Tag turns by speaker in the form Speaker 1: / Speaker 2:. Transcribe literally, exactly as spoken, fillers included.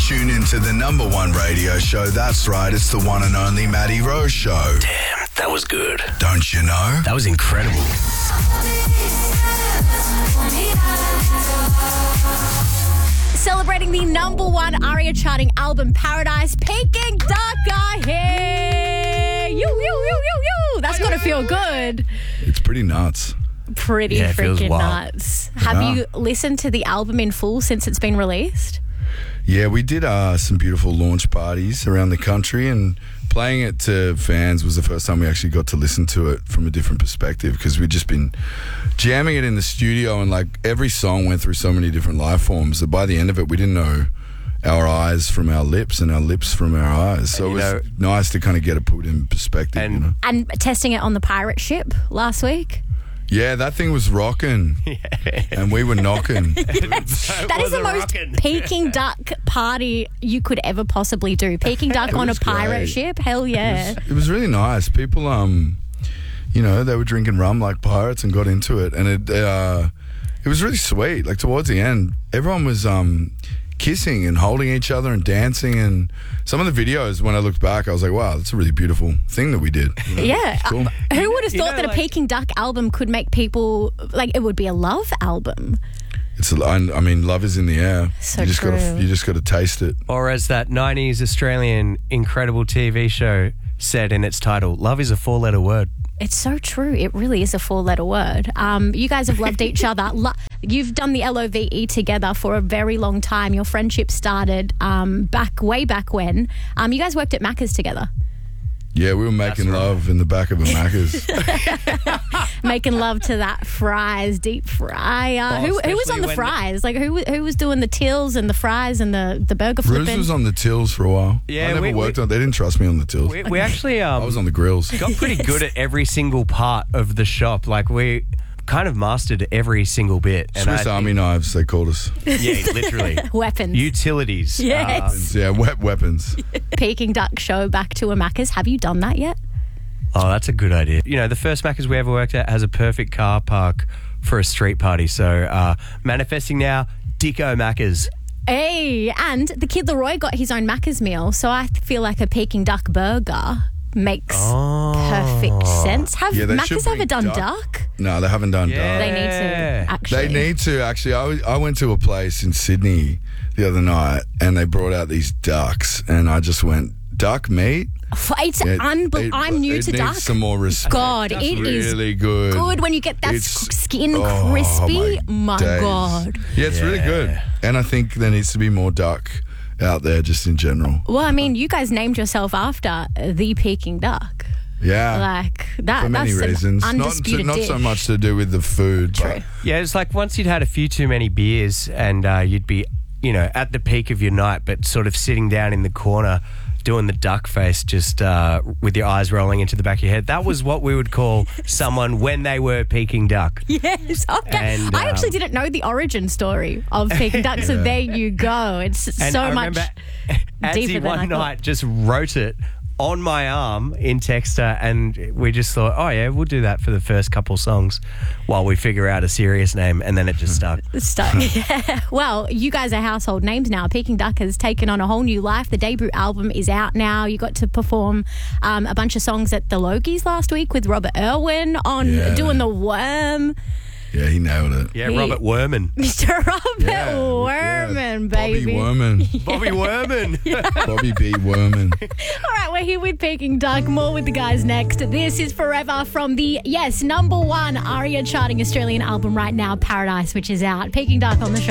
Speaker 1: Tune into the number one radio show. That's right, it's the one and only Matty Rose Show.
Speaker 2: Damn, that was good.
Speaker 1: Don't you know?
Speaker 2: That was incredible.
Speaker 3: Celebrating the number one ARIA charting album, Paradise, Peking Duck are here. You, you, you, you, you. That's got to feel good.
Speaker 1: It's pretty nuts.
Speaker 3: Pretty
Speaker 2: Yeah, it feels
Speaker 3: freaking
Speaker 2: wild.
Speaker 3: nuts. Have
Speaker 1: Yeah.
Speaker 3: you listened to the album in full since it's been released?
Speaker 1: Yeah, we did uh, some beautiful launch parties around the country, and playing it to fans was the first time we actually got to listen to it from a different perspective, because we'd just been jamming it in the studio, and like every song went through so many different life forms that by the end of it we didn't know our eyes from our lips and our lips from our eyes. So
Speaker 2: And
Speaker 1: it
Speaker 2: you
Speaker 1: was
Speaker 2: know-
Speaker 1: nice to kind of get it put in perspective.
Speaker 2: And-
Speaker 1: you know?
Speaker 3: And testing it on the pirate ship last week.
Speaker 1: Yeah, that thing was rocking, and we were knocking.
Speaker 3: That is the most Peking Duck party you could ever possibly do. Peking Duck
Speaker 1: It
Speaker 3: on a
Speaker 1: was
Speaker 3: pirate
Speaker 1: great.
Speaker 3: ship? Hell yeah.
Speaker 1: It was, it was really nice. People, um, you know, they were drinking rum like pirates and got into it, and it uh, it was really sweet. Like towards the end, everyone was um, kissing and holding each other and dancing, and some of the videos, when I looked back, I was like, wow, that's a really beautiful thing that we did. You know?
Speaker 3: Yeah.
Speaker 1: It's cool.
Speaker 3: Uh, who would have
Speaker 2: You
Speaker 3: thought
Speaker 2: know,
Speaker 3: that a
Speaker 2: like-
Speaker 3: Peking Duck album could make people, like, it would be a love album?
Speaker 1: It's, a- I I mean, love is in the air.
Speaker 3: So
Speaker 1: you just
Speaker 3: true.
Speaker 1: gotta, you just got to taste it.
Speaker 2: Or as that nineties Australian incredible T V show said in its title, love is a four-letter word.
Speaker 3: It's so true. It really is a four-letter word. Um, you guys have loved each other. Lo- You've done the L O V E together for a very long time. Your friendship started um, back way back when. Um, you guys worked at Macca's together.
Speaker 1: Yeah, we were making
Speaker 2: right.
Speaker 1: love in the back of a Macca's.
Speaker 3: Making love to that fries, deep fryer.
Speaker 2: Oh,
Speaker 3: who, who was
Speaker 2: especially
Speaker 3: on the
Speaker 2: when-
Speaker 3: fries? Like, who who was doing the tills and the fries and the, the burger
Speaker 1: Bruce
Speaker 3: flipping?
Speaker 1: was on the tills for a while.
Speaker 2: Yeah,
Speaker 1: I never
Speaker 2: we-
Speaker 1: worked
Speaker 2: we-
Speaker 1: on. They didn't trust me on the tills.
Speaker 2: We, we actually um,
Speaker 1: I was on the grills.
Speaker 2: got pretty good at every single part of the shop. Like we kind of mastered every single bit. And
Speaker 1: Swiss
Speaker 2: I
Speaker 1: Army
Speaker 2: think-
Speaker 1: knives, they called us.
Speaker 2: Yeah, literally.
Speaker 3: Weapons.
Speaker 2: Utilities.
Speaker 3: Yes.
Speaker 1: Yeah, wet weapons.
Speaker 3: Peking Duck show back to a Macca's. Have you done that yet?
Speaker 2: Oh, that's a good idea. You know, the first Macca's we ever worked at has a perfect car park for a street party. So, uh, manifesting now, Dicko Macca's.
Speaker 3: Hey, and the Kid Leroy got his own Macca's meal, so I feel like a Peking Duck burger makes
Speaker 2: Oh.
Speaker 3: perfect sense. Have
Speaker 1: Yeah, they
Speaker 3: Macca's
Speaker 1: should
Speaker 3: ever
Speaker 1: bring
Speaker 3: done
Speaker 1: duck.
Speaker 3: duck?
Speaker 1: No, they haven't done
Speaker 2: Yeah.
Speaker 3: They
Speaker 1: duck.
Speaker 3: need to,
Speaker 2: Yeah.
Speaker 3: actually.
Speaker 1: They need to, actually. I, was- I went to a place in Sydney the other night, and they brought out these ducks, and I just went, duck meat?
Speaker 3: It's
Speaker 1: It-
Speaker 3: unbelievable.
Speaker 1: it-
Speaker 3: I'm new
Speaker 1: it
Speaker 3: to
Speaker 1: needs
Speaker 3: duck.
Speaker 1: some more respect.
Speaker 3: God,
Speaker 1: It's
Speaker 3: it is
Speaker 1: really good.
Speaker 3: good when you get that
Speaker 1: It's-
Speaker 3: s- skin
Speaker 1: oh,
Speaker 3: crispy. My,
Speaker 1: days.
Speaker 3: God.
Speaker 1: Yeah, it's really good. And I think there needs to be more duck out there just in general.
Speaker 3: Well, I mean, you guys named yourself after the Peking Duck.
Speaker 1: Yeah.
Speaker 3: Like that.
Speaker 1: for many
Speaker 3: that's
Speaker 1: reasons.
Speaker 3: An
Speaker 1: Not,
Speaker 3: undisputed
Speaker 1: not
Speaker 3: dish.
Speaker 1: so much to do with the food.
Speaker 3: True.
Speaker 1: But
Speaker 2: Yeah, it's like once you'd had a few too many beers and uh, you'd be, you know, at the peak of your night, but sort of sitting down in the corner doing the duck face, just uh, with your eyes rolling into the back of your head. That was what we would call someone when they were Peking Duck.
Speaker 3: Yes, okay.
Speaker 2: And,
Speaker 3: I actually
Speaker 2: um,
Speaker 3: didn't know the origin story of Peking Duck, so there you go. It's
Speaker 2: And
Speaker 3: so
Speaker 2: I
Speaker 3: much
Speaker 2: remember
Speaker 3: deeper
Speaker 2: Anzi
Speaker 3: than I
Speaker 2: one
Speaker 3: thought.
Speaker 2: night just wrote it on my arm in Texter, and we just thought, oh yeah, we'll do that for the first couple songs while we figure out a serious name, and then it just stuck.
Speaker 3: Stuck. Yeah. Well, you guys are household names now. Peking Duck has taken on a whole new life. The debut album is out now. You got to perform um, a bunch of songs at the Logies last week with Robert Irwin on
Speaker 1: Yeah.
Speaker 3: doing the worm.
Speaker 1: yeah, he nailed it.
Speaker 2: Yeah,
Speaker 3: He-
Speaker 2: Robert Werman.
Speaker 3: Mister Robert
Speaker 1: Yeah,
Speaker 3: Werman,
Speaker 1: yeah.
Speaker 3: baby.
Speaker 1: Bobby Werman.
Speaker 2: Bobby Werman.
Speaker 1: Bobby B. Werman.
Speaker 3: All right, we're here with Peking Duck. More with the guys next. This is Forever from the, yes, number one ARIA charting Australian album right now, Paradise, which is out. Peking Duck on the show.